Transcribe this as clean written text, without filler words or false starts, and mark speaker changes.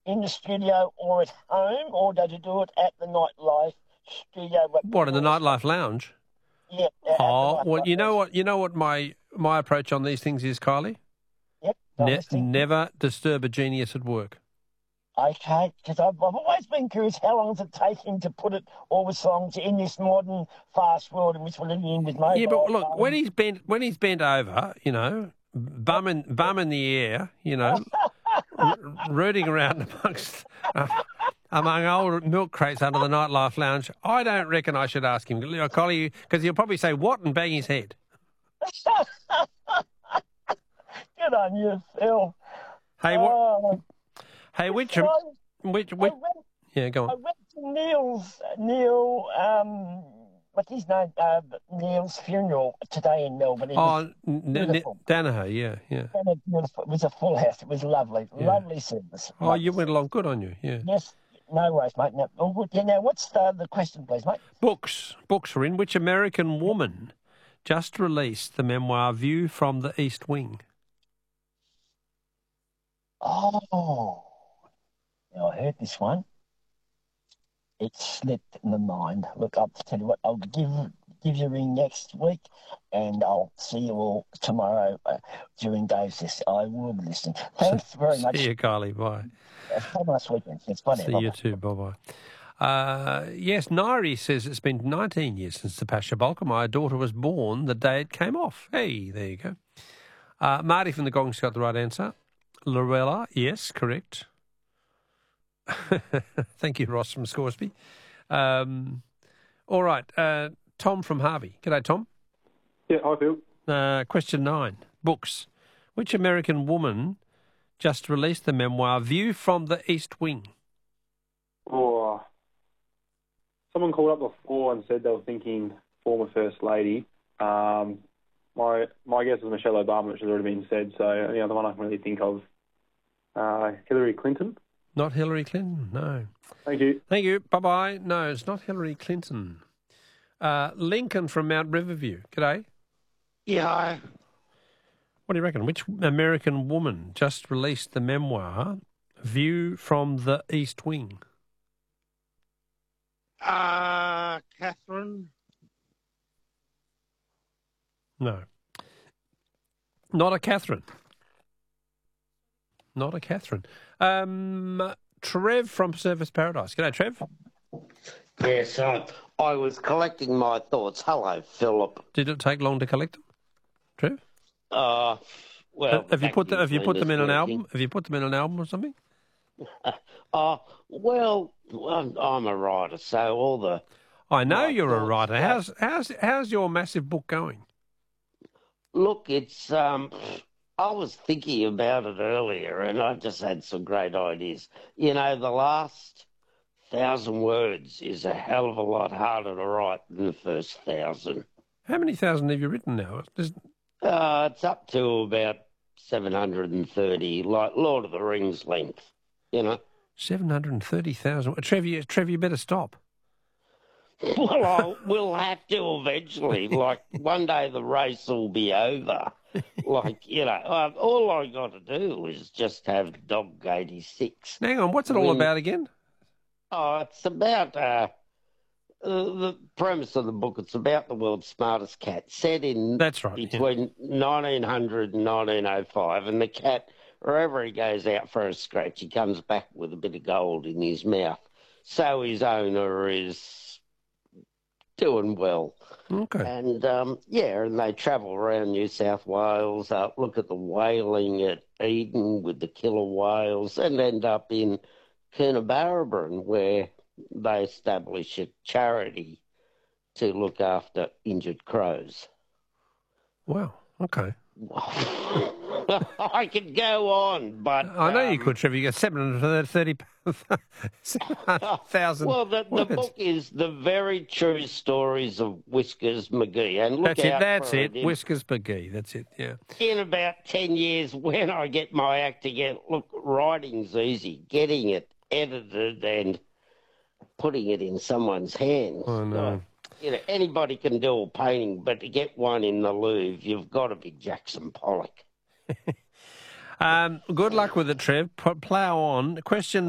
Speaker 1: in the studio or at home, or does he do it at the nightlife studio?
Speaker 2: What, in the nightlife lounge?
Speaker 1: Yeah, at the
Speaker 2: Well,
Speaker 1: nightlife lounge.
Speaker 2: you know what my approach on these things is, Kylie?
Speaker 1: Yep, I'm listening.
Speaker 2: Never disturb a genius at work.
Speaker 1: Okay, because I've always been curious, how long does it take him to put all the songs in this modern fast world in which we're living in with mobile
Speaker 2: Yeah, but look,
Speaker 1: phones?
Speaker 2: when he's bent over, you know, bum in the air, you know, rooting around among old milk crates under the nightlife lounge, I don't reckon I should ask him, Collie, because he'll probably say what and bang his head.
Speaker 1: Good on you, Phil.
Speaker 2: Hey, what? Hey, which? Yeah, go on.
Speaker 1: I went to Neil, what's his name? Neil's funeral today in Melbourne. It was beautiful.
Speaker 2: Danaher, yeah.
Speaker 1: It was a full house. It was lovely, lovely service.
Speaker 2: Oh, you went along good on you, yeah.
Speaker 1: Yes, no worries, mate. Now, what's the question, please, mate?
Speaker 2: Books are in. Which American woman just released the memoir View from the East Wing?
Speaker 1: Oh, yeah, I heard this one. It slipped my mind. Look, I'll tell you what, I'll give you a ring next week, and I'll see you all tomorrow during Dave's list. I will be listening. Thanks very much.
Speaker 2: See you, Kylie. Bye.
Speaker 1: Have a nice weekend.
Speaker 2: See you too. Bye-bye. Yes, Nairi says it's been 19 years since the Pasha Bulka. My daughter was born the day it came off. Hey, there you go. Marty from the Gong's got the right answer. Lorella, yes, correct. Thank you, Ross from Scoresby. All right, Tom from Harvey. G'day, Tom.
Speaker 3: Yeah, hi, Phil.
Speaker 2: Question 9. Books. Which American woman just released the memoir View from the East Wing?
Speaker 3: Oh, someone called up before and said they were thinking former First Lady. My guess is Michelle Obama, which has already been said, so the other one I can really think of, Hillary Clinton.
Speaker 2: Not Hillary Clinton, no.
Speaker 3: Thank you.
Speaker 2: Thank you. Bye-bye. No, it's not Hillary Clinton. Lincoln from Mount Riverview. G'day.
Speaker 4: Yeah, hi.
Speaker 2: What do you reckon? Which American woman just released the memoir View from the East Wing?
Speaker 4: Catherine?
Speaker 2: No. Not a Catherine. Not a Catherine. Trev from Surfers Paradise. G'day, Trev.
Speaker 4: Yes, I was collecting my thoughts. Hello, Philip.
Speaker 2: Did it take long to collect them, Trev?
Speaker 4: Well,
Speaker 2: have you put them in an album? Have you put them in an album or something?
Speaker 4: Well, I'm a writer, so all the.
Speaker 2: I know you're a writer. How's your massive book going?
Speaker 4: Look, it's I was thinking about it earlier, and I just had some great ideas. You know, the last 1,000 words is a hell of a lot harder to write than the first 1,000.
Speaker 2: How many thousand have you written now?
Speaker 4: It's up to about 730, like Lord of the Rings length, you know.
Speaker 2: 730,000. Trev, you better stop.
Speaker 4: Well, we'll have to eventually. Like, one day the race will be over. Like, you know, all I got to do is just have Dog 86.
Speaker 2: Hang on, what's it all about again?
Speaker 4: Oh, it's about the premise of the book. It's about the world's smartest cat, set in between 1900 and 1905, and the cat, wherever he goes out for a scratch, he comes back with a bit of gold in his mouth. So his owner is doing well.
Speaker 2: Okay.
Speaker 4: And, and they travel around New South Wales, look at the whaling at Eden with the killer whales, and end up in Coonabarabran, where they establish a charity to look after injured crows.
Speaker 2: Wow, okay.
Speaker 4: I could go on, but...
Speaker 2: I know you could, Trevor. You got 730,000
Speaker 4: Well, the book is The Very True Stories of Whiskers McGee. And look
Speaker 2: That's it. Whiskers McGee. That's it, yeah.
Speaker 4: In about 10 years, when I get my act together, look, writing's easy. Getting it edited and putting it in someone's hands.
Speaker 2: Oh, no.
Speaker 4: You know, anybody can do a painting, but to get one in the Louvre, you've got to be Jackson Pollock.
Speaker 2: Good luck with it, Trev. Plough on. Question